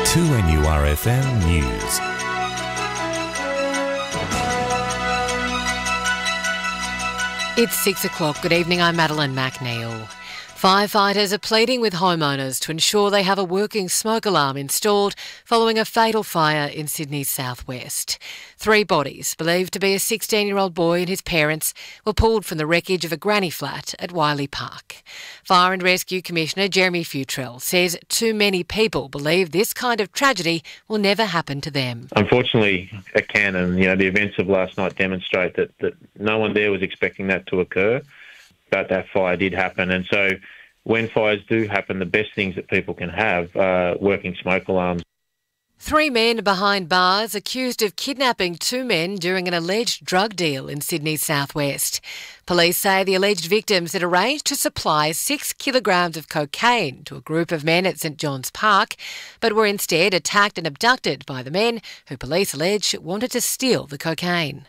2NURFM News. It's 6 o'clock. Good evening, I'm Madeline McNeil. Firefighters are pleading with homeowners to ensure they have a working smoke alarm installed following a fatal fire in Sydney's southwest. 3 bodies, believed to be a 16-year-old boy and his parents, were pulled from the wreckage of a granny flat at Wiley Park. Fire and Rescue Commissioner Jeremy Futrell says too many people believe this kind of tragedy will never happen to them. Unfortunately, it can, and the events of last night demonstrate that no one there was expecting that to occur. But that fire did happen, and so when fires do happen, the best things that people can have are working smoke alarms. 3 men behind bars accused of kidnapping 2 men during an alleged drug deal in Sydney's southwest. Police say the alleged victims had arranged to supply 6 kilograms of cocaine to a group of men at St John's Park, but were instead attacked and abducted by the men who police allege wanted to steal the cocaine.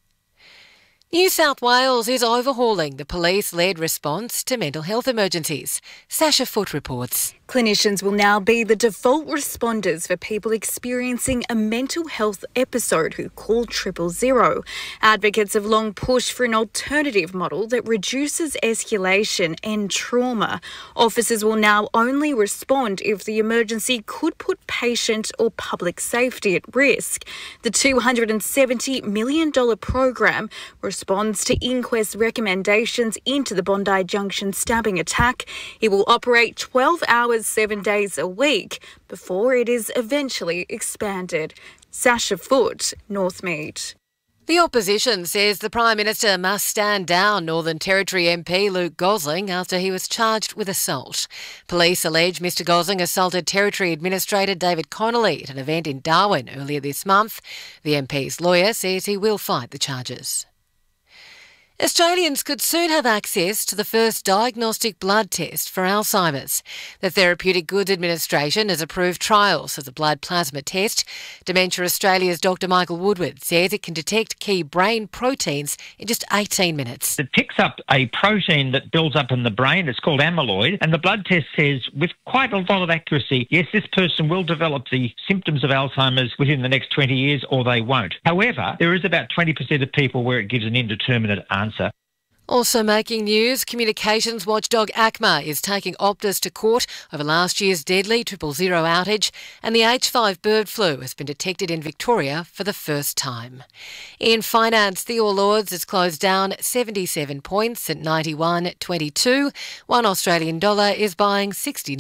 New South Wales is overhauling the police-led response to mental health emergencies. Sasha Foote reports. Clinicians will now be the default responders for people experiencing a mental health episode who call 000. Advocates have long pushed for an alternative model that reduces escalation and trauma. Officers will now only respond if the emergency could put patient or public safety at risk. The $270 million program responds to inquest recommendations into the Bondi Junction stabbing attack. It will operate 12 hours 7 days a week before it is eventually expanded. Sasha Foote, Northmead. The opposition says the Prime Minister must stand down Northern Territory MP Luke Gosling after he was charged with assault. Police allege Mr Gosling assaulted Territory Administrator David Connolly at an event in Darwin earlier this month. The MP's lawyer says he will fight the charges. Australians could soon have access to the first diagnostic blood test for Alzheimer's. The Therapeutic Goods Administration has approved trials of the blood plasma test. Dementia Australia's Dr Michael Woodward says it can detect key brain proteins in just 18 minutes. It picks up a protein that builds up in the brain. It's called amyloid. And the blood test says with quite a lot of accuracy, yes, this person will develop the symptoms of Alzheimer's within the next 20 years or they won't. However, there is about 20% of people where it gives an indeterminate answer. Also making news, communications watchdog ACMA is taking Optus to court over last year's deadly 000 outage, and the H5 bird flu has been detected in Victoria for the first time. In finance, the All Ords has closed down 77 points at 91.22. One Australian dollar is buying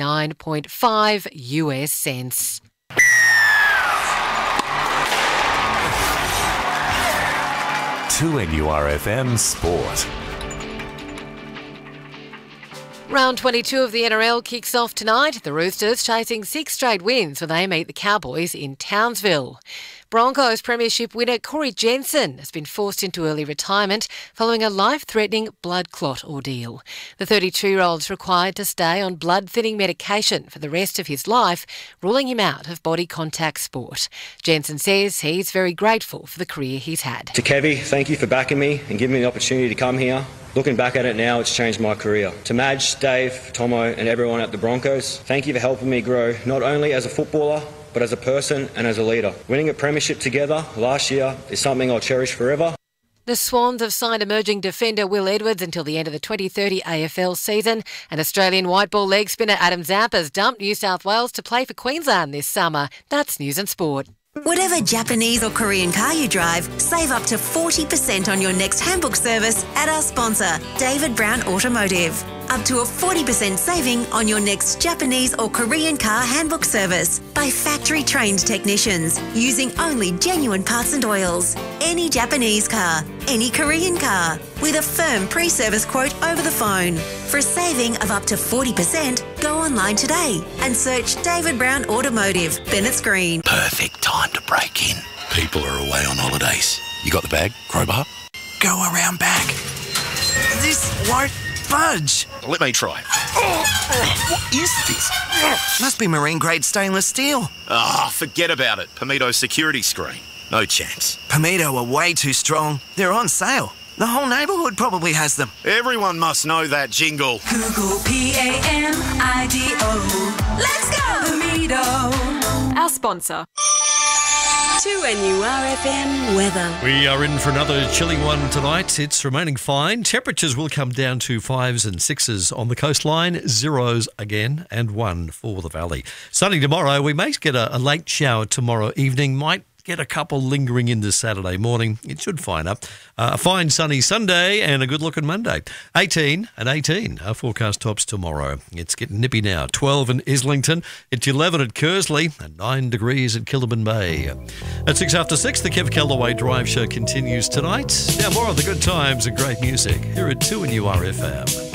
69.5 US cents. To NURFM Sport. Round 22 of the NRL kicks off tonight. The Roosters chasing 6 straight wins when they meet the Cowboys in Townsville. Broncos premiership winner Corey Jensen has been forced into early retirement following a life-threatening blood clot ordeal. The 32-year-old is required to stay on blood-thinning medication for the rest of his life, ruling him out of body contact sport. Jensen says he's very grateful for the career he's had. To Kevy, thank you for backing me and giving me the opportunity to come here. Looking back at it now, it's changed my career. To Madge, Dave, Tomo and everyone at the Broncos, thank you for helping me grow not only as a footballer, but as a person and as a leader. Winning a premiership together last year is something I'll cherish forever. The Swans have signed emerging defender Will Edwards until the end of the 2030 AFL season, and Australian white ball leg spinner Adam Zampa's dumped New South Wales to play for Queensland this summer. That's News and Sport. Whatever Japanese or Korean car you drive, save up to 40% on your next handbook service at our sponsor, David Brown Automotive. Up to a 40% saving on your next Japanese or Korean car handbook service by factory-trained technicians using only genuine parts and oils. Any Japanese car, any Korean car, with a firm pre-service quote over the phone. For a saving of up to 40%, go online today and search David Brown Automotive, Bennett's Green. Perfect time to break in. People are away on holidays. You got the bag? Crowbar? Go around back. This won't budge. Let me try. What is this? Must be marine-grade stainless steel. Forget about it. Pomito security screen. No chance. Pomito are way too strong. They're on sale. The whole neighbourhood probably has them. Everyone must know that jingle. Google P-A-M-I-D-O. Let's go! Pomito. Our sponsor. 2NURFM weather. We are in for another chilling one tonight. It's remaining fine. Temperatures will come down to 5s and 6s on the coastline, 0s again, and 1 for the valley. Sunny tomorrow. We may get a late shower tomorrow evening. Might get a couple lingering into Saturday morning. It should fine up. A fine sunny Sunday and a good-looking Monday. 18 and 18 are forecast tops tomorrow. It's getting nippy now. 12 in Islington. It's 11 at Kersley and 9 degrees at Killabin Bay. At 6 after 6, the Kev Callaway Drive Show continues tonight. Now more of the good times and great music here at 2NURFM.